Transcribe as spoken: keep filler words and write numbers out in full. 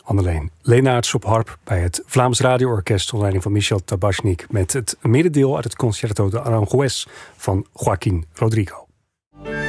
Anneleen Leenaerts op harp bij het Vlaams Radio-orkest onder leiding van Michel Tabachnik met het middendeel uit het Concerto de Aranjuez van Joaquín Rodrigo.